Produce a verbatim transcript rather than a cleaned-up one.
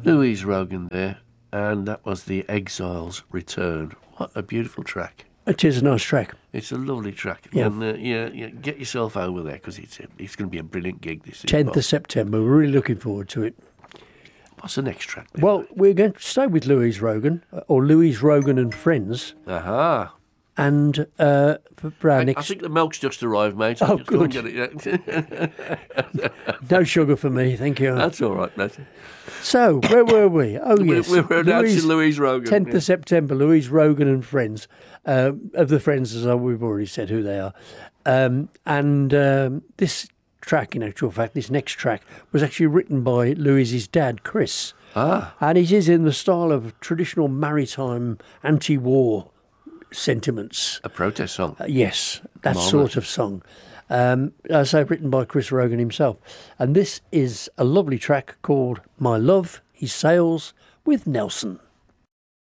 Louise Rogan there, and that was The Exiles Return. What a beautiful track. It is a nice track. It's a lovely track. Yeah. And uh, yeah, yeah, get yourself over there because it's, it's going to be a brilliant gig this is. tenth of September. We're really looking forward to it. What's the next track then? Well, we're going to stay with Louise Rogan, uh, or Louise Rogan and Friends. Aha. And uh, for for our I, next... I think the milk's just arrived, mate. Oh, just go and good. get it, yeah. No sugar for me, thank you. That's all right, mate. So, where were we? Oh, yes. We were announcing Louise Rogan. tenth yeah. of September, Louise Rogan and Friends. Uh, of the Friends, as we've already said who they are. Um, and um, this track, in actual fact, this next track, was actually written by Louise's dad, Chris. Ah. And it is in the style of traditional maritime anti-war sentiments. A protest song. Uh, yes, that Marvellous. sort of song. Um, as I say, written by Chris Rogan himself. And this is a lovely track called My Love, He Sails with Nelson.